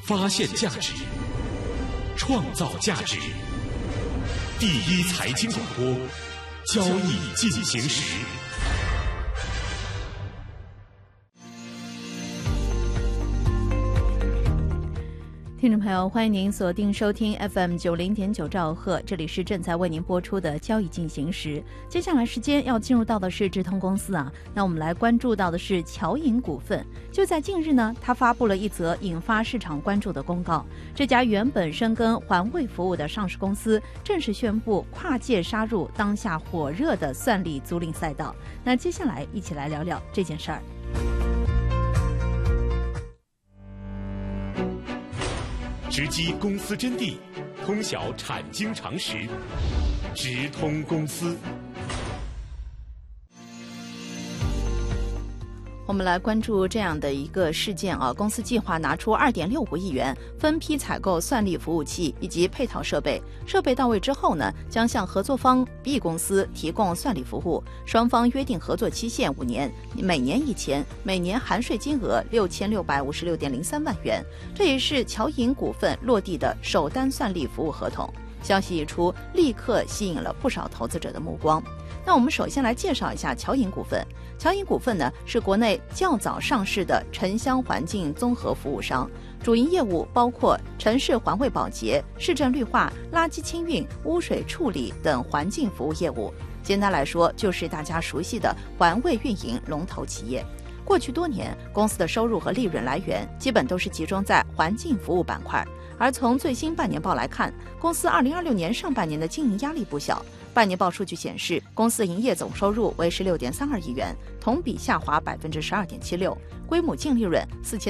发现价值，创造价值。第一财经广播，交易进行时。 听众朋友，欢迎您锁定收听 FM 90.9兆赫，这里是正在为您播出的交易进行时。接下来时间要进入到的是智通公司啊，那我们来关注到的是侨银股份。就在近日呢，它发布了一则引发市场关注的公告，这家原本深耕环卫服务的上市公司正式宣布跨界杀入当下火热的算力租赁赛道。那接下来一起来聊聊这件事儿。 直击公司真谛，通晓产经常识，直通公司。 我们来关注这样的一个事件啊，公司计划拿出2.65亿元分批采购算力服务器以及配套设备，设备到位之后呢，将向合作方 B 公司提供算力服务，双方约定合作期限5年，每年1000，每年含税金额6656.03万元，这也是侨银股份落地的首单算力服务合同。消息一出，立刻吸引了不少投资者的目光。那我们首先来介绍一下侨银股份。侨银股份呢，是国内较早上市的城乡环境综合服务商，主营业务包括城市环卫保洁、市政绿化、垃圾清运、污水处理等环境服务业务。简单来说，就是大家熟悉的环卫运营龙头企业。过去多年，公司的收入和利润来源基本都是集中在环境服务板块。而从最新半年报来看，公司2026年上半年的经营压力不小。半年报数据显示，公司营业总收入为16.32亿元，同比下滑12.76%，规模净利润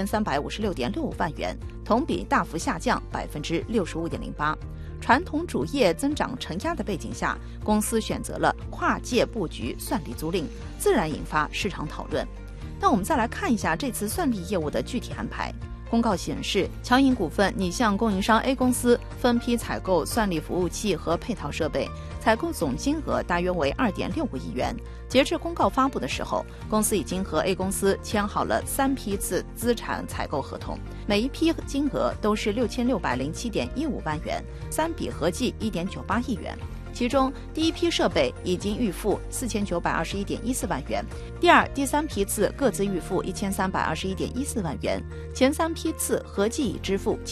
4356.65万元，同比大幅下降65.08%。传统主业增长承压的背景下，公司选择了跨界布局算力租赁，自然引发市场讨论。那我们再来看一下这次算力业务的具体安排。公告显示，侨银股份拟向供应商 A 公司分批采购算力服务器和配套设备，采购总金额大约为2.65亿元。截至公告发布的时候，公司已经和 A 公司签好了3批次资产采购合同，每一批金额都是6607.15万元，3笔合计1.98亿元。其中第一批设备已经预付4921.14万元，第二、第三批次各自预付1321.14万元，前3批次合计已支付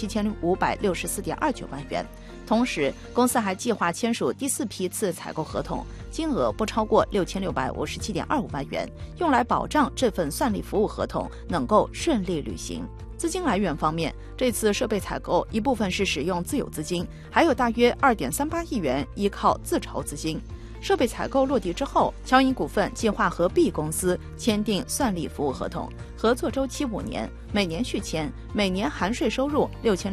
7564.29万元。同时，公司还计划签署第4批次采购合同，金额不超过6657.25万元，用来保障这份算力服务合同能够顺利履行。资金来源方面，这次设备采购一部分是使用自有资金，还有大约2.38亿元依靠自筹资金。设备采购落地之后，侨银股份计划和 B 公司签订算力服务合同，合作周期5年，每年续签，每年含税收入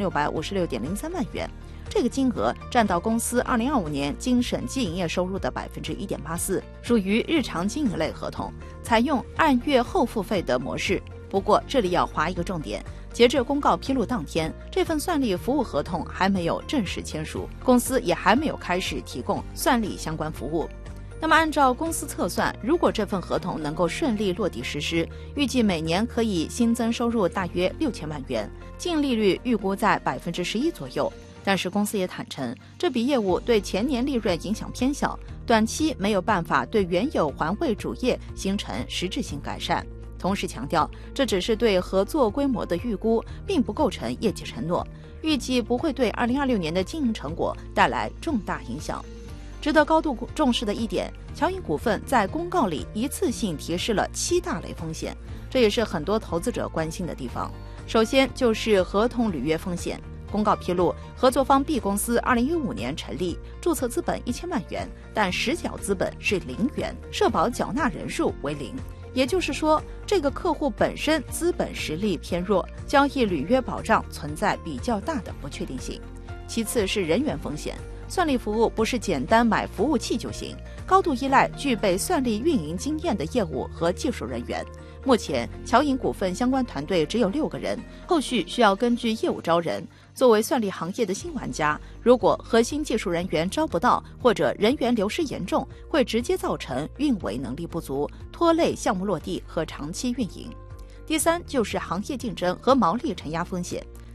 6656.03万元。这个金额占到公司2025年经审计营业收入的1.84%，属于日常经营类合同，采用按月后付费的模式。不过这里要划一个重点，截至公告披露当天，这份算力服务合同还没有正式签署，公司也还没有开始提供算力相关服务。那么按照公司测算，如果这份合同能够顺利落地实施，预计每年可以新增收入大约6000万元，净利率预估在11%左右。但是公司也坦诚，这笔业务对前年利润影响偏小，短期没有办法对原有环卫主业形成实质性改善。同时强调，这只是对合作规模的预估，并不构成业绩承诺，预计不会对2026年的经营成果带来重大影响。值得高度重视的一点，侨银股份在公告里一次性提示了7大类风险，这也是很多投资者关心的地方。首先就是合同履约风险。公告披露，合作方 B 公司2015年成立，注册资本1000万元，但实缴资本是0元，社保缴纳人数为0。也就是说，这个客户本身资本实力偏弱，交易履约保障存在比较大的不确定性。其次是人员风险，算力服务不是简单买服务器就行，高度依赖具备算力运营经验的业务和技术人员。目前，侨银股份相关团队只有6个人，后续需要根据业务招人。作为算力行业的新玩家，如果核心技术人员招不到，或者人员流失严重，会直接造成运维能力不足，拖累项目落地和长期运营。第三就是行业竞争和毛利承压风险。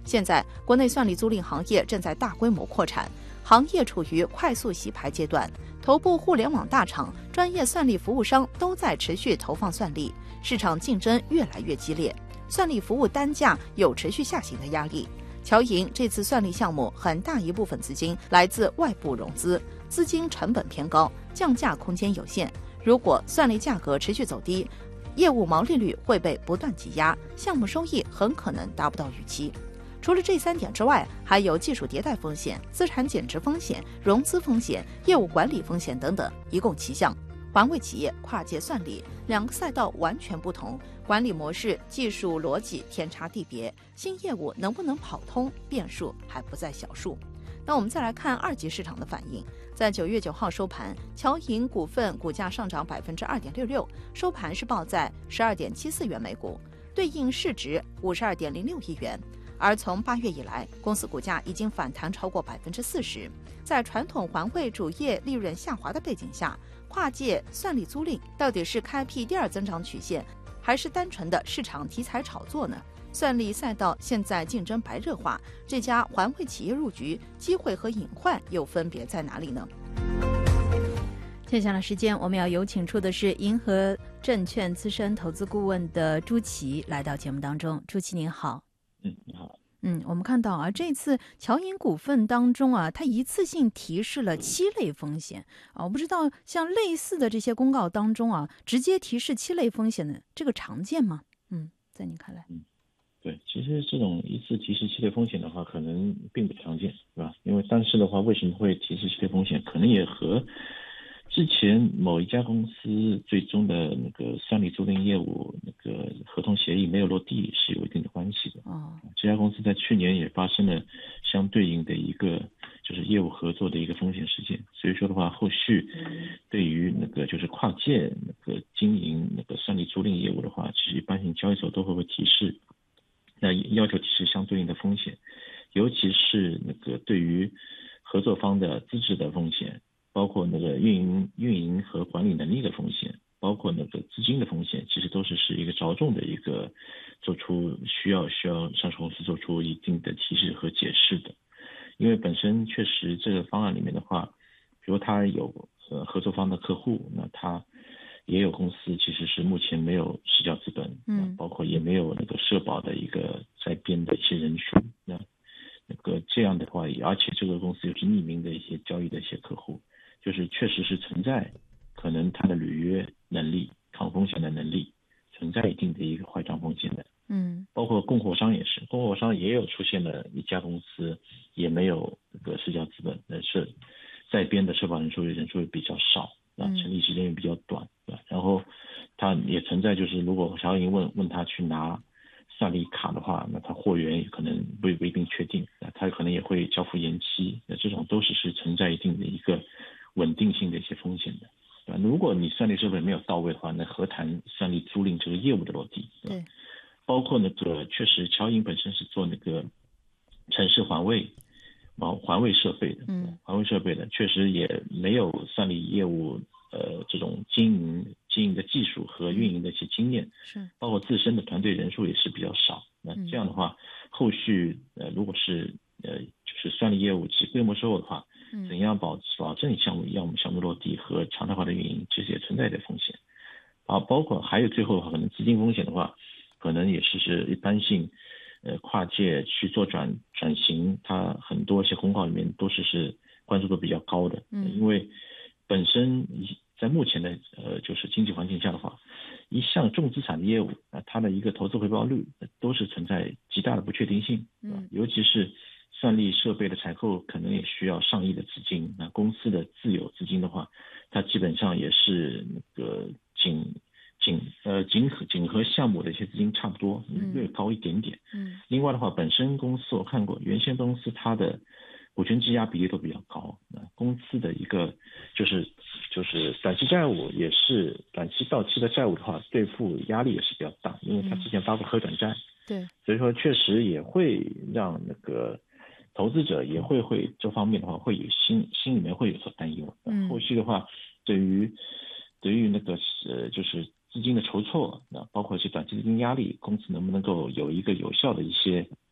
现在国内算力租赁行业正在大规模扩产，行业处于快速洗牌阶段，头部互联网大厂、专业算力服务商都在持续投放算力，市场竞争越来越激烈，算力服务单价有持续下行的压力。侨银这次算力项目很大一部分资金来自外部融资，资金成本偏高，降价空间有限。如果算力价格持续走低，业务毛利率会被不断挤压，项目收益很可能达不到预期。除了这3点之外，还有技术迭代风险、资产减值风险、融资风险、业务管理风险等等，一共7项。环卫企业跨界算力，2个赛道完全不同，管理模式、技术逻辑天差地别，新业务能不能跑通，变数还不在小数。那我们再来看二级市场的反应。在9月9号收盘，侨银股份股价上涨2.66%，收盘是报在12.74元每股，对应市值52.06亿元。而从8月以来，公司股价已经反弹超过40%。在传统环卫主业利润下滑的背景下，跨界算力租赁到底是开辟第二增长曲线，还是单纯的市场题材炒作呢？算力赛道现在竞争白热化，这家环卫企业入局，机会和隐患又分别在哪里呢？接下来时间，我们要有请出的是银河证券资深投资顾问的朱琦来到节目当中。朱琦您好。 你好。 我们看到啊，这次侨银股份当中啊，它一次性提示了7类风险啊。我不知道像类似的这些公告当中啊，直接提示7类风险的这个常见吗？在您看来？ 对，其实这种一次提示7类风险的话，可能并不常见，是吧？因为但是的话，为什么会提示7类风险，可能也和之前某一家公司最终的那个算力租赁业务那个合同协议没有落地是有一定的关系的。这家公司在去年也发生了相对应的一个就是业务合作的一个风险事件，所以说的话，后续对于那个就是跨界那个经营那个算力租赁业务的话，其实一般性交易所都会提示，那要求提示相对应的风险，尤其是那个对于合作方的资质的风险，包括那个运营和管理能力的风险，包括那个资金的风险，其实都是一个着重的一个做出需要上市公司做出一定的提示和解释的。因为本身确实这个方案里面的话，比如他有合作方的客户，那他也有公司其实是目前没有实缴资本，包括也没有那个社保的一个在编的一些人数，那个这样的话，而且这个公司又是匿名的一些交易的一些客户，就是确实是存在可能他的履约能力、抗风险的能力存在一定的一个坏账风险的。包括供货商也是，供货商也有出现了一家公司也没有那个实缴资本，但是在编的社保人数也比较少，成立时间也比较短，然后他也存在就是如果侨银问他去拿算力卡的话，那他货源也可能不一定确定，他可能也会交付延期，那这种都是存在一定的一个稳定性的一些风险的。如果你算力设备没有到位的话，那何谈算力租赁这个业务的落地？ 对， 包括那个确实侨银本身是做那个城市环卫设备的，环卫设备的确实也没有算力业务这种经营的技术和运营的一些经验， 是包括自身的团队人数也是比较少。那这样的话，后续如果是就是算力业务及规模收入的话，怎样保证项目落地和常态化的运营，这些存在的风险包括还有最后的话，可能资金风险的话，可能也是一般性跨界去做转型，它很多一些公告里面都是关注度比较高的，因为本身在目前的就是经济环境下的话，一项重资产的业务它的一个投资回报率都是存在极大的不确定性，尤其是算力设备的采购可能也需要上亿的资金，那公司的自有资金的话，它基本上也是那个仅和项目的一些资金差不多，略高一点点。另外的话，本身公司我看过，原先公司它的股权质押比例都比较高，公司的一个就是短期债务也是短期到期的债务的话，兑付压力也是比较大，因为它之前发过可转债， 对， 所以说确实也会让那个投资者也会这方面的话会有心里面会有所担忧。后续的话，对于那个就是资金的筹措，包括一些短期资金压力，公司能不能够有一个有效的一些